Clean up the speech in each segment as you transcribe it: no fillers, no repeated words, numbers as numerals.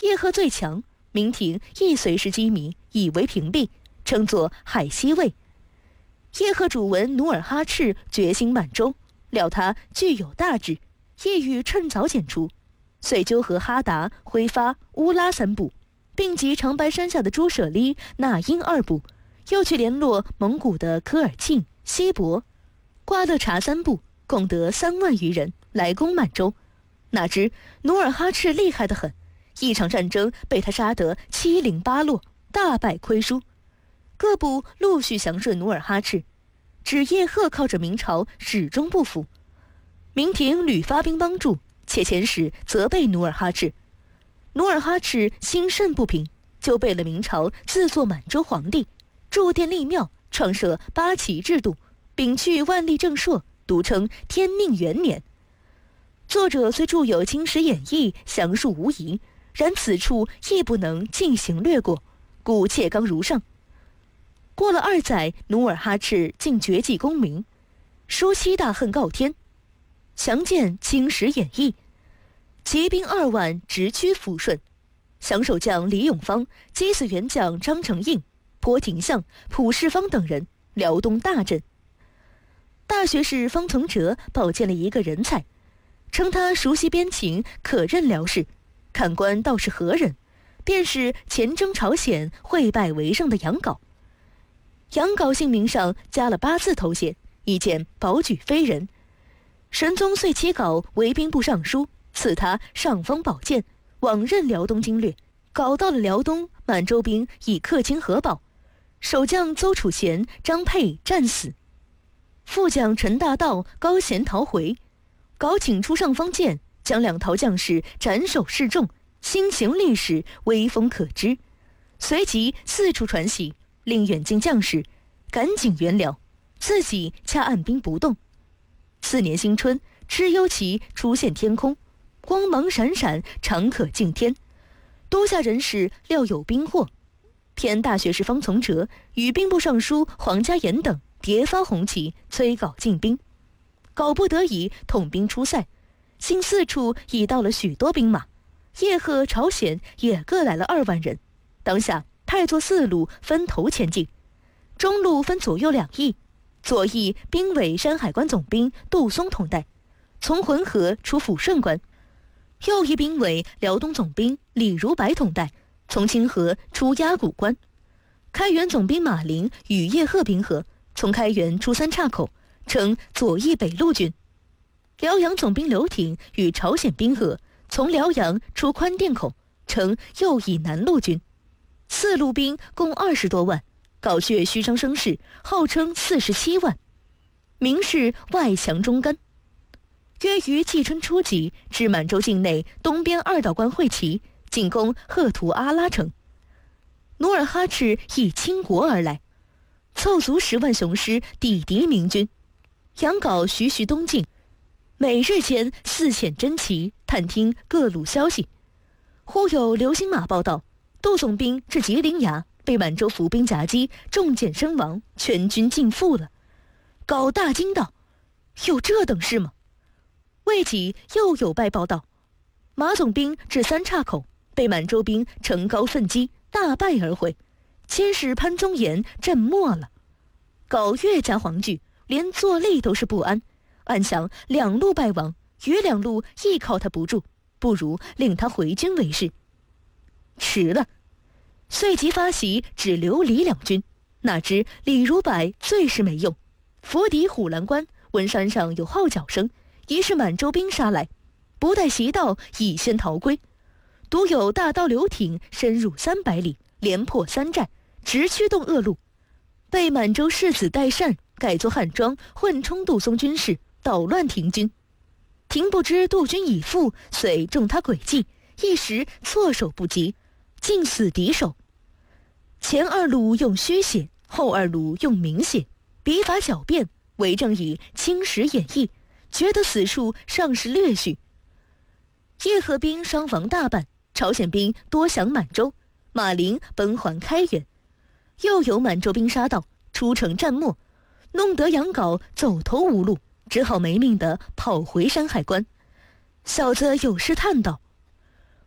叶赫最强，明廷亦随时击靡，以为屏蔽，称作海西卫。叶赫主闻努尔哈赤决心满洲，料他具有大志，意欲趁早剪除，遂纠合哈达、挥发、乌拉三部，并集长白山下的朱舍利、那英二部，又去联络蒙古的科尔沁、锡伯、瓜勒察三部，共得3万余人来攻满洲。哪知努尔哈赤厉害得很，一场战争被他杀得七零八落，大败亏输。各部陆续降顺努尔哈赤，只叶赫靠着明朝始终不服。明廷屡发兵帮助，且遣使责备努尔哈赤。努尔哈赤心甚不平，就背了明朝自作满洲皇帝，筑殿立庙，创设八旗制度，摒去万历正朔，独称天命元年。作者虽著有《清史演义》，详述无疑，然此处亦不能尽行略过，故切纲如上。过了2载，努尔哈赤竟绝迹功名，疏妻大恨告天。详见《清史演义》。骑兵2万直趋抚顺，降守将李永芳击死元将张承应、坡廷相蒲世芳等人，辽东大震。大学士方从哲保荐了一个人才，称他熟悉边情，可任辽事，看官倒是何人？便是前征朝鲜会败为胜的杨镐。杨镐姓名上加了8字头衔，以见保举非人。神宗遂起稿为兵部尚书，赐他上方宝剑，往任辽东经略。搞到了辽东，满洲兵以克清河堡，守将邹楚贤、张佩战死，副将陈大道、高贤逃回。搞请出上方剑，将2逃将士斩首示众，兴行历史，威风可知。随即四处传檄，令远近将士赶紧援辽，自己恰按兵不动。次年新春，蚩尤旗出现天空，光芒闪闪，常可敬天。都下人士料有兵祸，偏大学士方从哲与兵部尚书黄家言等迭发红旗，催稿进兵。稿不得已统兵出塞，幸四处已到了许多兵马，叶赫、朝鲜也各来了2万人。当下派作4路分头前进，中路分左右2翼，左翼兵委山海关总兵杜松统带，从浑河出抚顺关；右翼兵委辽东总兵李如柏统带，从清河出鸭谷关。开元总兵马林与叶赫兵合，从开元出三岔口，称左翼北路军。辽阳总兵刘挺与朝鲜兵合，从辽阳出宽甸口，称右翼南路军。4路兵共20多万，稿却虚张声势，号称47万，名是外强中干。约于季春初几，至满洲境内东边2道关会齐，进攻赫图阿拉城。努尔哈赤亦倾国而来，凑足10万雄师抵敌明军。杨镐徐徐东进，每日间4遣侦骑，探听各路消息。忽有流星马报道，杜总兵至吉林崖，被满洲伏兵夹击，中箭身亡，全军尽覆了。镐大惊道：“有这等事吗？”未几又有败报道，马总兵至三岔口，被满洲兵乘高奋击，大败而回，牵使潘宗岩阵没了。镐越加惶惧，连坐立都是不安，暗想2路败亡，余2路亦靠他不住，不如令他回军为是。迟了，遂即发檄只留李2军。哪知李如柏最是没用，伏敌虎兰关，闻山上有号角声，疑是满洲兵杀来，不待檄到，已先逃归。独有大刀刘挺深入300里，连破3寨，直驱动恶路，被满洲世子代善改作汉装，混充杜松军士，捣乱廷军。廷不知杜军已负，遂中他诡计，一时措手不及，尽死敌手。前2路用虚写，后2路用明写，笔法狡辩，为正以《清史演义》，觉得死数尚是略许。叶赫兵伤亡大半，朝鲜兵多降满洲，马林奔还开元。又有满洲兵杀到，出城战没，弄得杨镐走投无路，只好没命地跑回山海关。小子有诗叹道：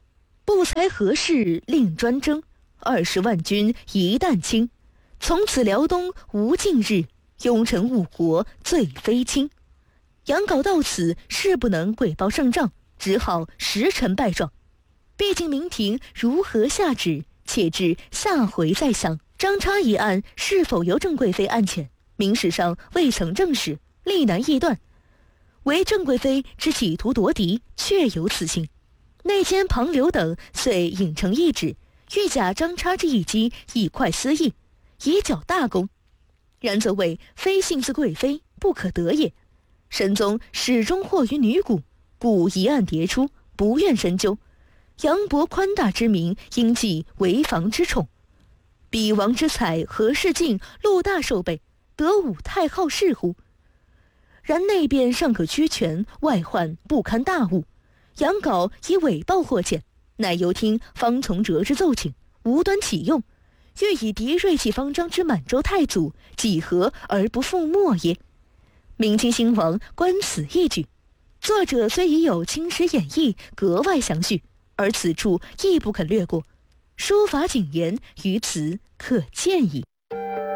不才何事令专征，20万军一旦清。从此辽东无尽日，庸臣误国罪非轻。杨镐到此势不能跪报胜仗，只好石沉败状。毕竟明廷如何下旨，且至下回再详。张叉一案是否由郑贵妃案遣，明史上未曾证实，力难臆断。唯郑贵妃之企图夺嫡，确有此情。内监庞刘等遂引成一旨，欲假张叉之一击，以快思议，以剿大功。然则谓非幸自贵妃，不可得也。神宗始终惑于女蛊，故一案迭出，不愿深究。杨伯宽大之名，应记为防之宠。彼王之才，何世敬、陆大受备，得武太好事乎？然内变尚可屈权，外患不堪大误。杨镐以伪报获遣，乃由听方从哲之奏请，无端启用，欲以敌锐气方张之满洲太祖，几何而不复没也？明清兴亡观此一举。作者虽已有《清史演义》格外详叙，而此处亦不肯略过，书法谨严，于此可见矣。